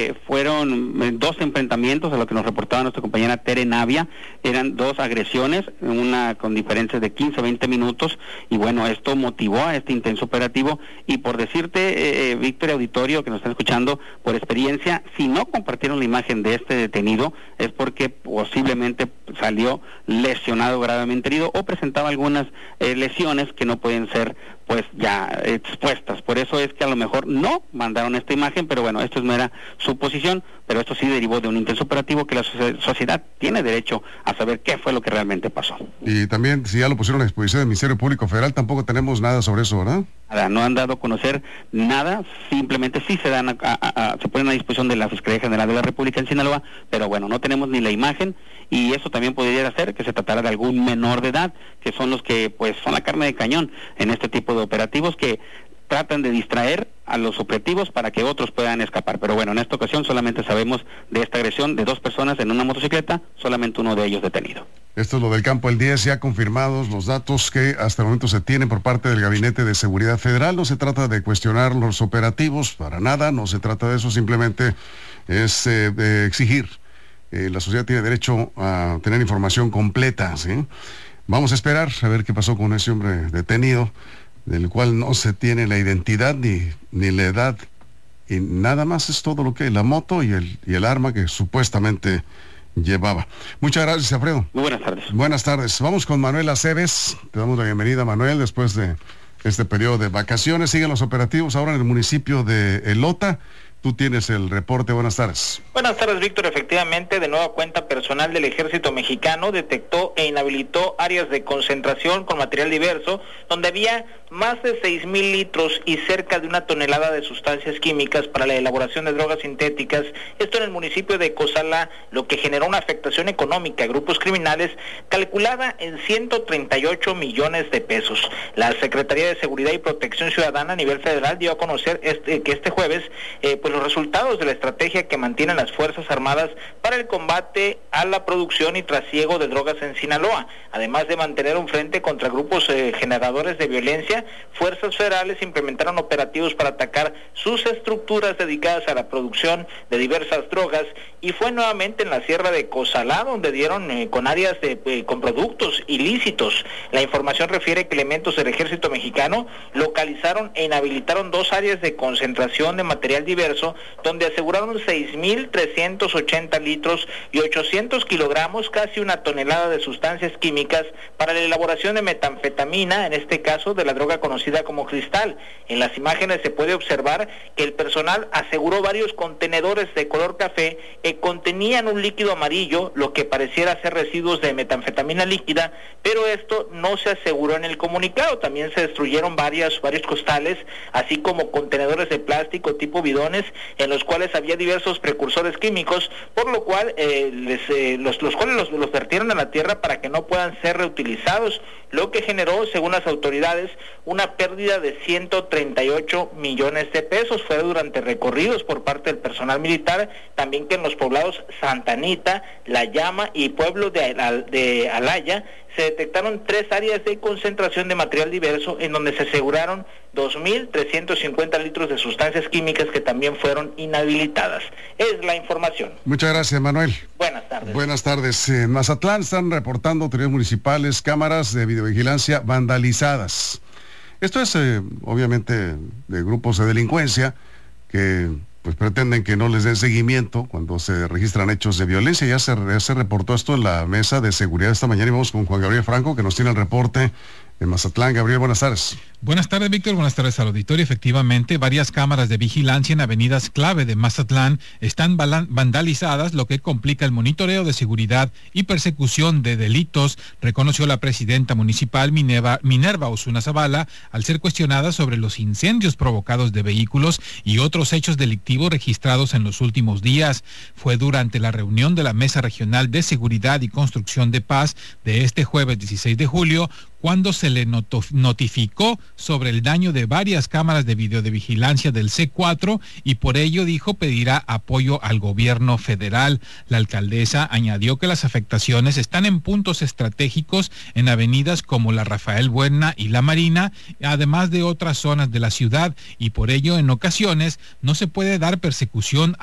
fueron 2 enfrentamientos, a lo que nos reportaba nuestra compañera Tere Navia. Eran 2 agresiones, una con diferencias de 15-20 minutos, y bueno, esto motivó a este intenso operativo. Y por decirte, Víctor y auditorio que nos están escuchando, por experiencia, si no compartieron la imagen de este detenido, es porque posiblemente salió lesionado, gravemente herido, o presentaba algunas lesiones que no pueden ser pues ya expuestas. Por eso es que a lo mejor no mandaron esta imagen, pero bueno, esto es mera suposición, pero esto sí derivó de un intenso operativo que la sociedad tiene derecho a saber qué fue lo que realmente pasó. Y también, si ya lo pusieron a disposición del Ministerio Público Federal, tampoco tenemos nada sobre eso, ¿verdad? Nada, no han dado a conocer nada, simplemente sí se dan se ponen a disposición de la Fiscalía General de la República en Sinaloa, pero bueno, no tenemos ni la imagen, y eso también podría hacer que se tratara de algún menor de edad, que son los que pues son la carne de cañón en este tipo de operativos, que tratan de distraer a los objetivos para que otros puedan escapar. Pero bueno, en esta ocasión solamente sabemos de esta agresión de 2 personas en una motocicleta, solamente uno de ellos detenido. Esto es lo del campo del 10, ya confirmados los datos que hasta el momento se tienen por parte del Gabinete de Seguridad Federal. No se trata de cuestionar los operativos, para nada, no se trata de eso, simplemente es de exigir. La sociedad tiene derecho a tener información completa, ¿sí? Vamos a esperar a ver qué pasó con ese hombre detenido, del cual no se tiene la identidad ni la edad, y nada más es todo lo que la moto y el arma que supuestamente llevaba. Muchas gracias, Alfredo. Muy buenas tardes. Buenas tardes. Vamos con Manuel Aceves. Te damos la bienvenida, Manuel, después de este periodo de vacaciones. Siguen los operativos ahora en el municipio de Elota. Tú tienes el reporte. Buenas tardes. Buenas tardes, Víctor. Efectivamente, de nueva cuenta, personal del Ejército Mexicano detectó e inhabilitó áreas de concentración con material diverso, donde había más de 6,000 litros y cerca de 1 tonelada de sustancias químicas para la elaboración de drogas sintéticas. Esto en el municipio de Cozalá, lo que generó una afectación económica a grupos criminales calculada en 138 millones de pesos. La Secretaría de Seguridad y Protección Ciudadana a nivel federal dio a conocer que este jueves, pues los resultados de la estrategia que mantienen las Fuerzas Armadas para el combate a la producción y trasiego de drogas en Sinaloa. Además de mantener un frente contra grupos generadores de violencia, fuerzas federales implementaron operativos para atacar sus estructuras dedicadas a la producción de diversas drogas, y fue nuevamente en la sierra de Cozalá donde dieron con áreas con productos ilícitos. La información refiere que elementos del Ejército Mexicano localizaron e inhabilitaron 2 áreas de concentración de material diverso, donde aseguraron 6,380 litros y 800 kilogramos, casi 1 tonelada de sustancias químicas para la elaboración de metanfetamina, en este caso de la droga conocida como cristal. En las imágenes se puede observar que el personal aseguró varios contenedores de color café que contenían un líquido amarillo, lo que pareciera ser residuos de metanfetamina líquida, pero esto no se aseguró en el comunicado. También se destruyeron varios costales, así como contenedores de plástico tipo bidones, en los cuales había diversos precursores químicos, por lo cual los cuales los vertieron a la tierra para que no puedan ser reutilizados, lo que generó, según las autoridades, una pérdida de 138 millones de pesos. Fue durante recorridos por parte del personal militar, también que en los poblados Santa Anita, La Llama y pueblo de Alaya se detectaron 3 áreas de concentración de material diverso, en donde se aseguraron 2,350 litros de sustancias químicas que también fueron inhabilitadas. Es la información. Muchas gracias, Manuel. Buenas tardes. Buenas tardes. En Mazatlán están reportando autoridades municipales cámaras de videovigilancia vandalizadas. Esto es obviamente de grupos de delincuencia que pues pretenden que no les den seguimiento cuando se registran hechos de violencia. Ya se reportó esto en la mesa de seguridad esta mañana, y vamos con Juan Gabriel Franco, que nos tiene el reporte en Mazatlán. Gabriel, buenas tardes. Buenas tardes, Víctor. Buenas tardes al auditorio. Efectivamente, varias cámaras de vigilancia en avenidas clave de Mazatlán están vandalizadas, lo que complica el monitoreo de seguridad y persecución de delitos, reconoció la presidenta municipal Minerva Osuna Zavala al ser cuestionada sobre los incendios provocados de vehículos y otros hechos delictivos registrados en los últimos días. Fue durante la reunión de la Mesa Regional de Seguridad y Construcción de Paz de este jueves 16 de julio, cuando se le notificó sobre el daño de varias cámaras de videovigilancia del C4, y por ello, dijo, pedirá apoyo al gobierno federal. La alcaldesa añadió que las afectaciones están en puntos estratégicos en avenidas como la Rafael Buena y la Marina, además de otras zonas de la ciudad, y por ello en ocasiones no se puede dar persecución